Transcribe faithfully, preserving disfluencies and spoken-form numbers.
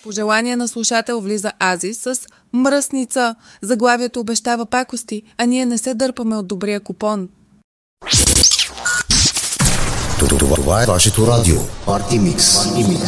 По желание на слушател влиза Ази с мръсница. Заглавието обещава пакости, а ние не се дърпаме от добрия купон. Това е вашето радио. Парти Микс.